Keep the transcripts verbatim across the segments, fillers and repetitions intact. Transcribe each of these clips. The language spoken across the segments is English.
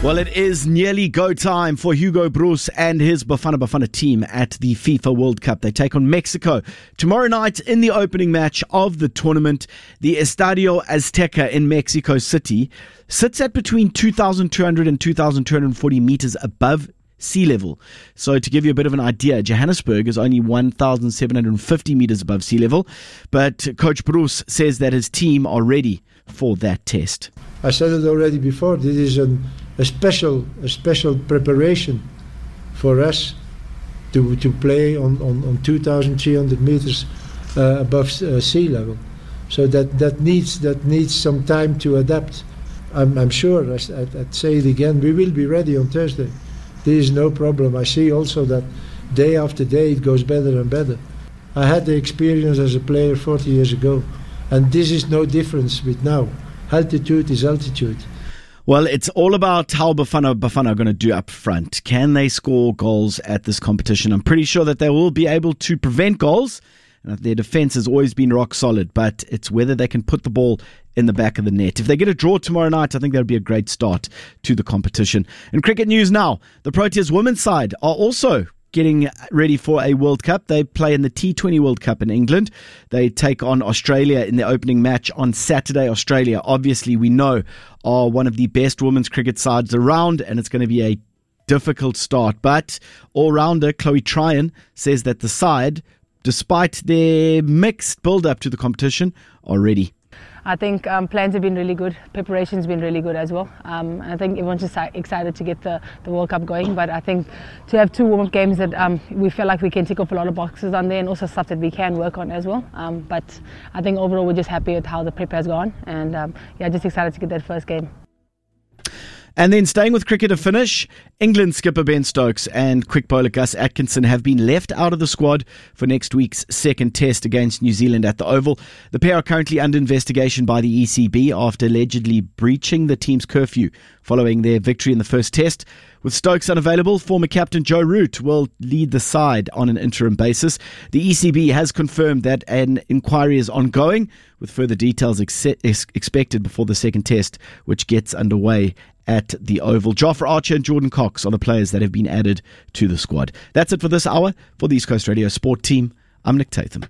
Well, it is nearly go time for Hugo Broos and his Bafana Bafana team at the FIFA World Cup. They take on Mexico tomorrow night in the opening match of the tournament. The Estadio Azteca in Mexico City sits at between two thousand two hundred and two thousand two hundred forty meters above sea level. So to give you a bit of an idea, Johannesburg is only one thousand seven hundred fifty meters above sea level. But Coach Broos says that his team are ready for that test. I said it already before, this is an, a special a special preparation for us to to play on, on, on two thousand three hundred meters uh, above uh, sea level. So that, that needs that needs some time to adapt. I'm, I'm sure, I, I'd, I'd say it again, we will be ready on Thursday. There is no problem. I see also that day after day it goes better and better. I had the experience as a player forty years ago, and this is no difference with now. Altitude is altitude. Well, it's all about how Bafana Bafana are going to do up front. Can they score goals at this competition? I'm pretty sure that they will be able to prevent goals. And their defence has always been rock solid, but it's whether they can put the ball in the back of the net. If they get a draw tomorrow night, I think that would be a great start to the competition. In cricket news now, the Proteas women's side are also getting ready for a World Cup. They play in the T twenty World Cup in England. They take on Australia in the opening match on Saturday. Australia, obviously, we know, are one of the best women's cricket sides around, and it's going to be a difficult start. But all-rounder Chloe Tryon says that the side, despite their mixed build-up to the competition, are ready. I think um, plans have been really good. Preparation's been really good as well. Um, I think everyone's just excited to get the, the World Cup going. But I think to have two warm-up games that um, we feel like we can tick off a lot of boxes on there, and also stuff that we can work on as well. Um, but I think overall we're just happy with how the prep has gone, and um, yeah, just excited to get that first game. And then staying with cricket to finish, England skipper Ben Stokes and quick bowler Gus Atkinson have been left out of the squad for next week's second test against New Zealand at the Oval. The pair are currently under investigation by the E C B after allegedly breaching the team's curfew following their victory in the first test. With Stokes unavailable, former captain Joe Root will lead the side on an interim basis. The E C B has confirmed that an inquiry is ongoing, with further details ex- expected before the second test, which gets underway at the Oval. Jofra Archer and Jordan Cox are the players that have been added to the squad. That's it for this hour. For the East Coast Radio Sport team, I'm Nick Tatham.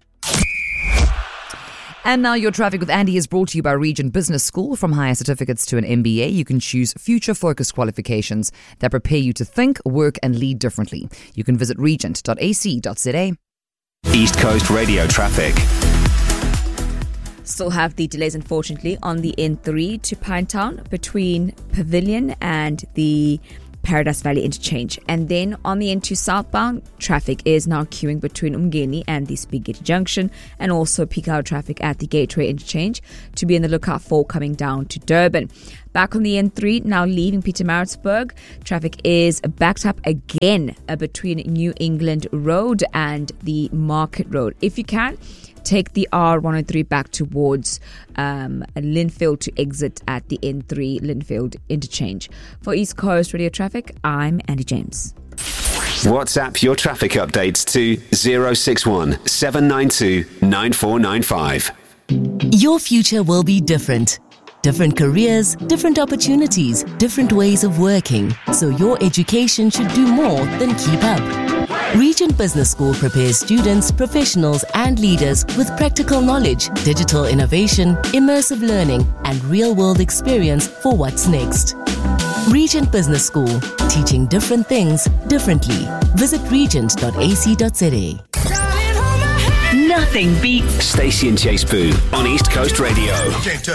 And now your traffic with Andy is brought to you by Regent Business School. From higher certificates to an M B A, you can choose future-focused qualifications that prepare you to think, work and lead differently. You can visit regent dot a c dot z a. East Coast Radio traffic. Still have the delays, unfortunately, on the N three to Pinetown between Pavilion and the Paradise Valley interchange. And then on the N two southbound, traffic is now queuing between Umgeni and the Spaghetti Junction, and also peak hour traffic at the Gateway interchange to be in the lookout for coming down to Durban. Back on the N three, now leaving Pietermaritzburg, traffic is backed up again uh, between New England Road and the Market Road. If you can, take the R one oh three back towards um, Linfield to exit at the N three Linfield interchange. For East Coast Radio Traffic, I'm Andy James. WhatsApp your traffic updates to zero six one seven nine two nine four nine five. Your future will be different. Different careers, different opportunities, different ways of working. So your education should do more than keep up. Regent Business School prepares students, professionals and leaders with practical knowledge, digital innovation, immersive learning and real-world experience for what's next. Regent Business School, teaching different things differently. Visit regent dot a c dot z a. Nothing beats Stacey and Chase Boo on East Coast Radio.